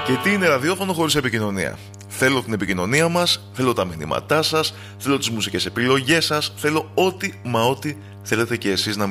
Και τι είναι ραδιόφωνο χωρίς επικοινωνία? Θέλω την επικοινωνία μας, θέλω τα μηνύματά σας, θέλω τις μουσικές επιλογές σας, θέλω ό,τι θέλετε και εσείς να